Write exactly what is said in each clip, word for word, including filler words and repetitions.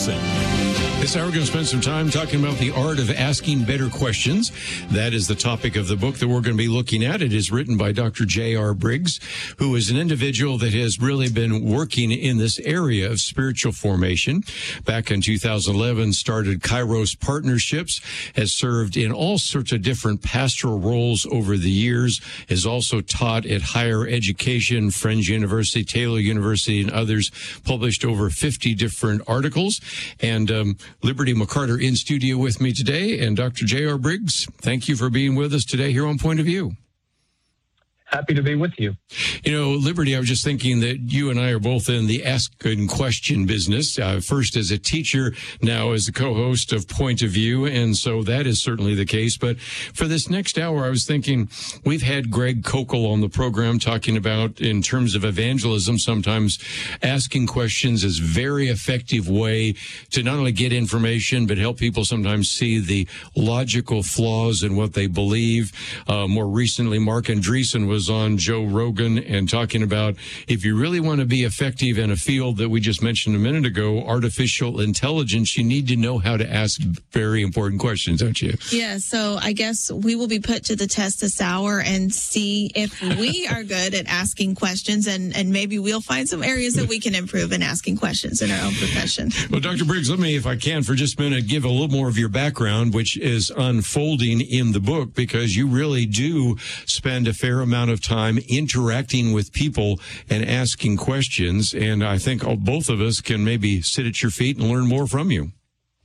Wilson. This hour, we're going to spend some time talking about the art of asking better questions. That is the topic of the book that we're going to be looking at. It is written by Doctor J R. Briggs, who is an individual that has really been working in this area of spiritual formation. Back in two thousand eleven, started Kairos Partnerships, has served in all sorts of different pastoral roles over the years, has also taught at higher education, Friends University, Taylor University, and others, published over fifty different articles. And um, Liberty McCarter in studio with me today. And Doctor J R. Briggs, thank you for being with us today here on Point of View. Happy to be with you. You know, Liberty, I was just thinking that you and I are both in the ask and question business, uh, first as a teacher, now as a co-host of Point of View, and so that is certainly the case. But for this next hour, I was thinking we've had Greg Kokel on the program talking about, in terms of evangelism, sometimes asking questions is a very effective way to not only get information, but help people sometimes see the logical flaws in what they believe. Uh, more recently, Mark Andreessen was was on Joe Rogan and talking about, if you really want to be effective in a field that we just mentioned a minute ago, artificial intelligence, you need to know how to ask very important questions, don't you? Yeah, so I guess we will be put to the test this hour and see if we are good at asking questions, and, and maybe we'll find some areas that we can improve in asking questions in our own profession. Well, Doctor Briggs, let me, if I can, for just a minute, give a little more of your background, which is unfolding in the book, because you really do spend a fair amount of time interacting with people and asking questions. And I think both of us can maybe sit at your feet and learn more from you.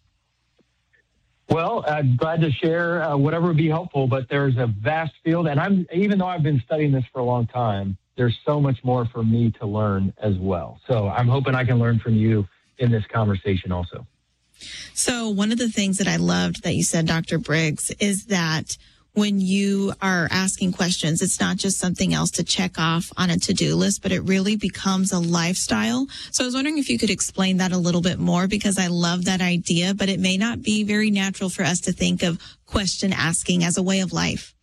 Well, I'm glad to share uh, whatever would be helpful, but there's a vast field. And I'm, even though I've been studying this for a long time, there's so much more for me to learn as well. So I'm hoping I can learn from you in this conversation also. So one of the things that I loved that you said, Doctor Briggs, is that when you are asking questions, it's not just something else to check off on a to-do list, but it really becomes a lifestyle. So I was wondering if you could explain that a little bit more, because I love that idea, but it may not be very natural for us to think of question asking as a way of life.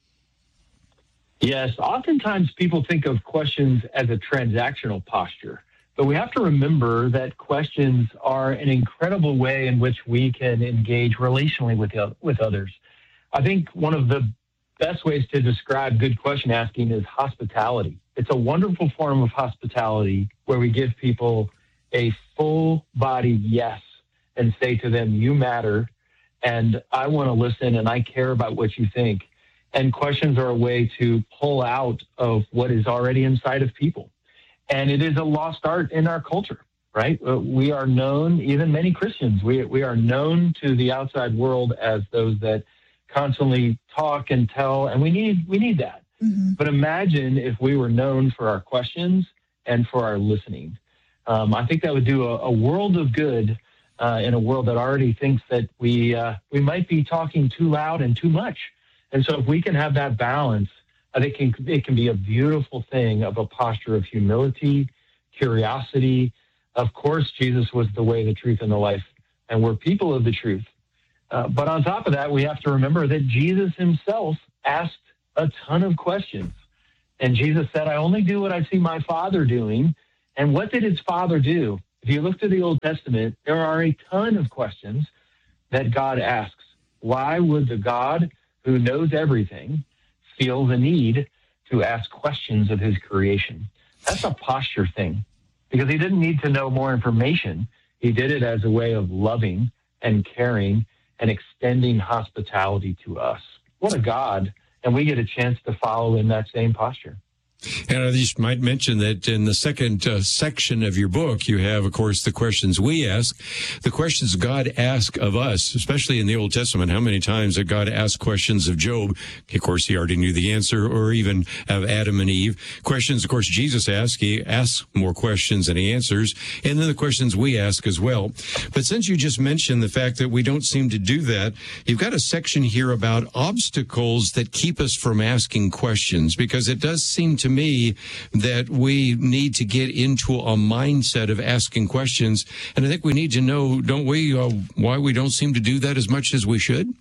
Yes, oftentimes people think of questions as a transactional posture, but we have to remember that questions are an incredible way in which we can engage relationally with, with others. I think one of the best ways to describe good question asking is hospitality. It's a wonderful form of hospitality where we give people a full body yes and say to them, you matter, and I want to listen, and I care about what you think. And questions are a way to pull out of what is already inside of people. And it is a lost art in our culture, right? We are known, even many Christians, we, we are known to the outside world as those that constantly talk and tell, and we need we need that. Mm-hmm. But imagine if we were known for our questions and for our listening. Um, I think that would do a, a world of good uh, in a world that already thinks that we uh, we might be talking too loud and too much. And so if we can have that balance, I think it can, it can be a beautiful thing of a posture of humility, curiosity. Of course, Jesus was the way, the truth, and the life, and we're people of the truth. Uh, but on top of that, we have to remember that Jesus himself asked a ton of questions. And Jesus said, I only do what I see my Father doing. And what did his Father do? If you look to the Old Testament, there are a ton of questions that God asks. Why would the God who knows everything feel the need to ask questions of his creation? That's a posture thing, because he didn't need to know more information. He did it as a way of loving and caring and extending hospitality to us. What a God. And we get a chance to follow in that same posture. And I just might mention that in the second uh, section of your book, you have, of course, the questions we ask, the questions God asked of us, especially in the Old Testament. How many times did God ask questions of Job? Of course, he already knew the answer, or even of Adam and Eve. Questions, of course, Jesus asked. He asks more questions than he answers. And then the questions we ask as well. But since you just mentioned the fact that we don't seem to do that, you've got a section here about obstacles that keep us from asking questions, because it does seem to me that we need to get into a mindset of asking questions. And I think we need to know, don't we, uh, why we don't seem to do that as much as we should?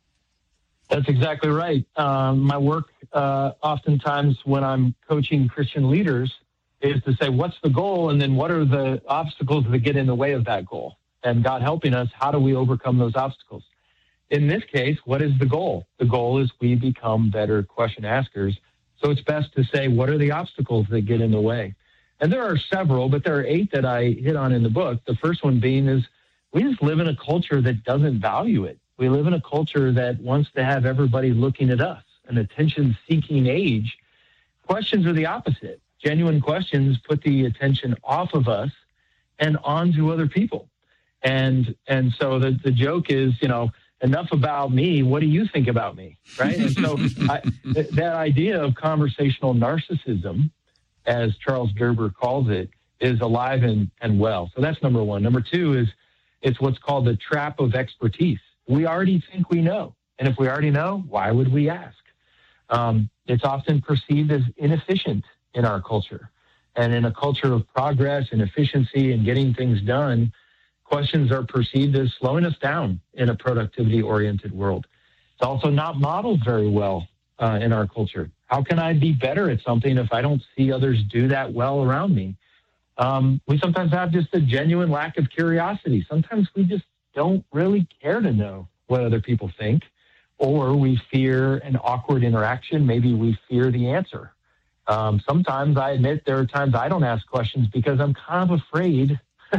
That's exactly right. Um, my work, uh, oftentimes when I'm coaching Christian leaders, is to say, what's the goal? And then what are the obstacles that get in the way of that goal? and God helping us, how do we overcome those obstacles? In this case, what is the goal? The goal is we become better question askers. So it's best to say, what are the obstacles that get in the way? And there are several, but there are eight that I hit on in the book. The first one being is we just live in a culture that doesn't value it. We live in a culture that wants to have everybody looking at us, an attention-seeking age. Questions are the opposite. Genuine questions put the attention off of us and onto other people. And and so the, the joke is, you know, enough about me. What do you think about me? Right. And so I, th- that idea of conversational narcissism, as Charles Gerber calls it, is alive and, and well. So that's number one. Number two is it's what's called the trap of expertise. We already think we know. And if we already know, why would we ask? Um, it's often perceived as inefficient in our culture. And in a culture of progress and efficiency and getting things done, questions are perceived as slowing us down in a productivity-oriented world. It's also not modeled very well uh, in our culture. How can I be better at something if I don't see others do that well around me? Um, we sometimes have just a genuine lack of curiosity. Sometimes we just don't really care to know what other people think, or we fear an awkward interaction. Maybe we fear the answer. Um, sometimes I admit there are times I don't ask questions because I'm kind of afraid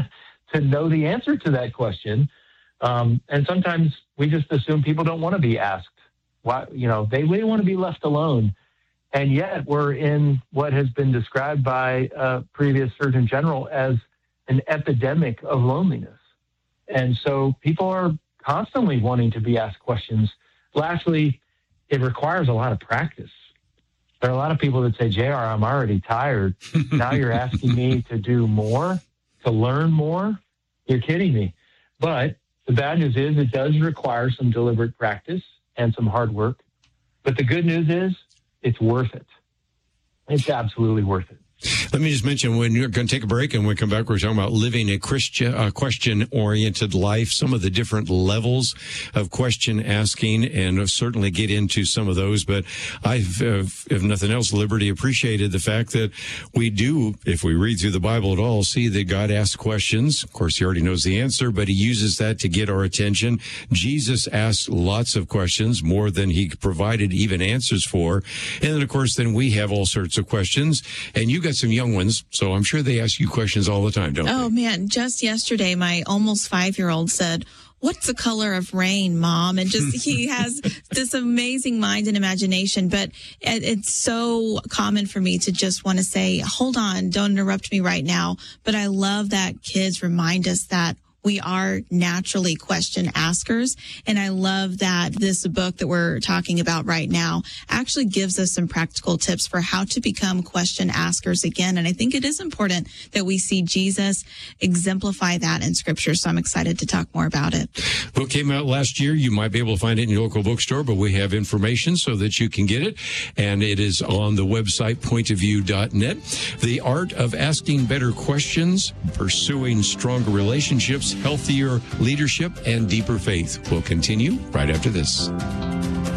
to know the answer to that question. Um, and sometimes we just assume people don't want to be asked. Why, you know, they really want to be left alone. And yet we're in what has been described by a previous Surgeon General as an epidemic of loneliness. And so people are constantly wanting to be asked questions. Lastly, it requires a lot of practice. There are a lot of people that say, J R, I'm already tired. Now you're asking me to do more, to learn more? You're kidding me. But the bad news is it does require some deliberate practice and some hard work. But the good news is it's worth it. It's absolutely worth it. Let me just mention, when you're going to take a break and when we come back, we're talking about living a Christian, uh, question-oriented life, some of the different levels of question asking, and I'll certainly get into some of those. But I've, uh, if nothing else, Liberty appreciated the fact that we do, if we read through the Bible at all, see that God asks questions. Of course, he already knows the answer, but he uses that to get our attention. Jesus asked lots of questions, more than he provided even answers for. And then, of course, then we have all sorts of questions. And you got some young ones, so I'm sure they ask you questions all the time, don't oh, they? Oh, man. Just yesterday, my almost five-year-old said, what's the color of rain, Mom? And just he has this amazing mind and imagination. But it, it's so common for me to just want to say, hold on, don't interrupt me right now. But I love that kids remind us that we are naturally question askers. And I love that this book that we're talking about right now actually gives us some practical tips for how to become question askers again. And I think it is important that we see Jesus exemplify that in Scripture. So I'm excited to talk more about it. Book came out last year. You might be able to find it in your local bookstore, but we have information so that you can get it. And it is on the website, point of view dot net. The Art of Asking Better Questions, Pursuing Stronger Relationships, Healthier Leadership, and Deeper Faith will continue right after this.